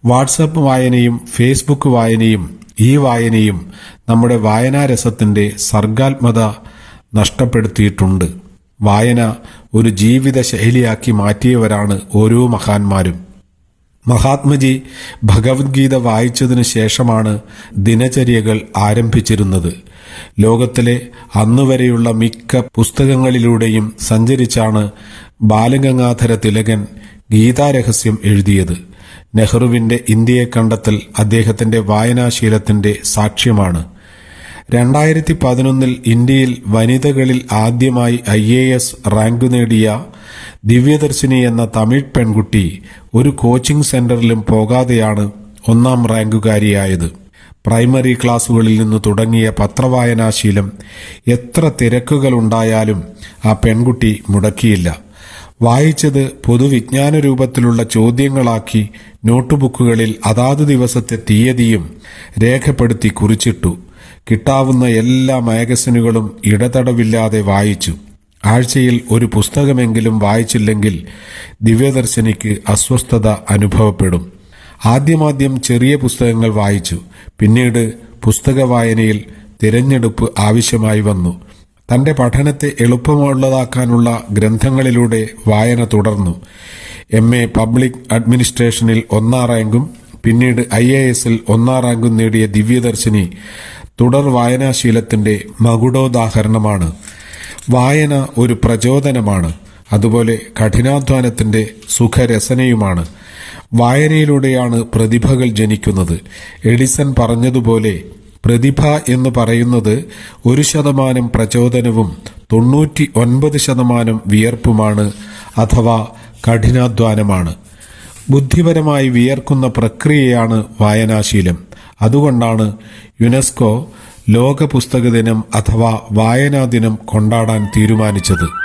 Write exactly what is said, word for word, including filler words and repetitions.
WhatsApp വായനയും Facebook വായനയും ഈ വായനയും നമ്മുടെ വായനാരസത്തിന്റെ സർഗാത്മകത നഷ്ടപ്പെടുത്തിയിട്ടുണ്ട്. വായന ഒരു ജീവിത ശൈലിയാക്കി മാറ്റിയവരാണ് ഓരോ മഹാന്മാരും. മഹാത്മജി ഭഗവത്ഗീത വായിച്ചതിനു ശേഷമാണ് ദിനചര്യകൾ ആരംഭിച്ചിരുന്നത്. ലോകത്തിലെ അന്നുവരെയുള്ള മിക്ക പുസ്തകങ്ങളിലൂടെയും സഞ്ചരിച്ചാണ് ബാലഗംഗാധര തിലകൻ ഗീതാരഹസ്യം എഴുതിയത്. നെഹ്റുവിന്റെ ഇന്ത്യയെ കണ്ടെത്തൽ അദ്ദേഹത്തിന്റെ വായനാശീലത്തിന്റെ സാക്ഷ്യമാണ്. രണ്ടായിരത്തി പതിനൊന്നിൽ ഇന്ത്യയിൽ വനിതകളിൽ ആദ്യമായി ഐ എ എസ് റാങ്ക് നേടിയ ദിവ്യദർശിനി എന്ന തമിഴ് പെൺകുട്ടി ഒരു കോച്ചിംഗ് സെന്ററിലും പോകാതെയാണ് ഒന്നാം റാങ്കുകാരിയായത്. പ്രൈമറി ക്ലാസുകളിൽ നിന്ന് തുടങ്ങിയ പത്രവായനാശീലം എത്ര തിരക്കുകളുണ്ടായാലും ആ പെൺകുട്ടി മുടക്കിയില്ല. വായിച്ചത് പൊതുവിജ്ഞാന രൂപത്തിലുള്ള ചോദ്യങ്ങളാക്കി നോട്ടുബുക്കുകളിൽ അതാത് ദിവസത്തെ തീയതിയും രേഖപ്പെടുത്തി കുറിച്ചിട്ടു. കിട്ടാവുന്ന എല്ലാ മാഗസിനുകളും ഇടതടവില്ലാതെ വായിച്ചു. ആഴ്ചയിൽ ഒരു പുസ്തകമെങ്കിലും വായിച്ചില്ലെങ്കിൽ ദിവ്യദർശിനിക്ക് അസ്വസ്ഥത അനുഭവപ്പെടും. ആദ്യമാദ്യം ചെറിയ പുസ്തകങ്ങൾ വായിച്ചു. പിന്നീട് പുസ്തക വായനയിൽ തിരഞ്ഞെടുപ്പ് ആവശ്യമായി വന്നു. തന്റെ പഠനത്തെ എളുപ്പമുള്ളതാക്കാനുള്ള ഗ്രന്ഥങ്ങളിലൂടെ വായന തുടർന്നു. എം എ പബ്ലിക് അഡ്മിനിസ്ട്രേഷനിൽ ഒന്നാം റാങ്കും പിന്നീട് ഐ എ എസിൽ ഒന്നാം റാങ്കും നേടിയ ദിവ്യദർശിനി തുടർ വായനാശീലത്തിന്റെ മകുടോദാഹരണമാണ്. വായന ഒരു പ്രചോദനമാണ്, അതുപോലെ കഠിനാധ്വാനത്തിന്റെ സുഖരസനയുമാണ്. വായനയിലൂടെയാണ് പ്രതിഭകൾ ജനിക്കുന്നത്. എഡിസൺ പറഞ്ഞതുപോലെ പ്രതിഭ എന്ന് പറയുന്നത് ഒരു ശതമാനം പ്രചോദനവും തൊണ്ണൂറ്റി ഒൻപത് ശതമാനം വിയർപ്പുമാണ് അഥവാ കഠിനാധ്വാനമാണ്. ബുദ്ധിപരമായി വിയർക്കുന്ന പ്രക്രിയയാണ് വായനാശീലം. അതുകൊണ്ടാണ് യുനെസ്കോ ലോക പുസ്തക ദിനം അഥവാ വായനാ ദിനം കൊണ്ടാടാൻ തീരുമാനിച്ചത്.